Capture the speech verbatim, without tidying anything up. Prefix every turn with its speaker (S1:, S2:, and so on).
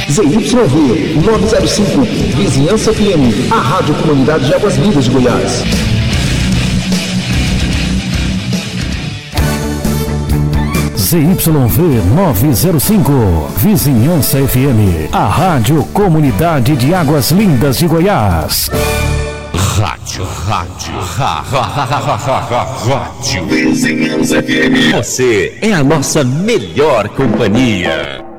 S1: Z Y V nove zero cinco, Vizinhança F M, a Rádio Comunidade de Águas Lindas de Goiás.
S2: Z Y V nove zero cinco, Vizinhança F M, a Rádio Comunidade de Águas Lindas de Goiás.
S3: Rádio, rádio, ra, ra, ra, ra, ra, ra, rádio Vizinhança F M. Você é a nossa melhor companhia.